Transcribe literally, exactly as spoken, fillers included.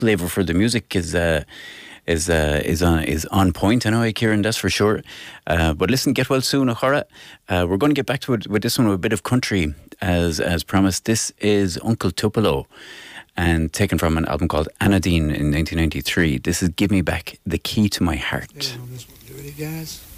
flavour for the music is uh, is uh, is on is on point. I know, Kieran, that's for sure. Uh, but listen, get well soon, Achara. Uh, we're going to get back to it with this one with a bit of country, as as promised. This is Uncle Tupelo, and taken from an album called Anadine in nineteen ninety-three. This is Give Me Back the Key to My Heart. Yeah, on this one. You ready, guys?